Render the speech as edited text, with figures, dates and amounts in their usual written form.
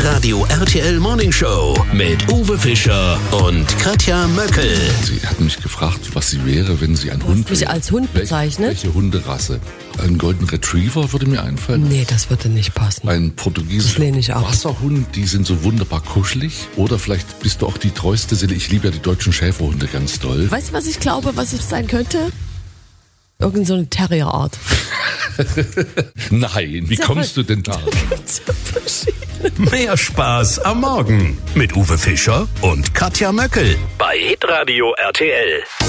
Hitradio RTL Morning Show mit Uwe Fischer und Katja Möckel. Sie hat mich gefragt, was sie wäre, wenn sie ein Hund mich wäre. als Hund bezeichnet? Welche Hunderasse? Ein Golden Retriever würde mir einfallen. Nee, das würde nicht passen. Ein portugiesischer Das lehne ich ab. Wasserhund, die sind so wunderbar kuschelig. Oder vielleicht bist du auch die treueste Seele. Ich liebe ja die deutschen Schäferhunde ganz doll. Weißt du, was ich glaube, was es sein könnte? Irgend so eine Terrierart. Nein, wie kommst du denn da? Mehr Spaß am Morgen mit Uwe Fischer und Katja Möckel bei Hitradio RTL.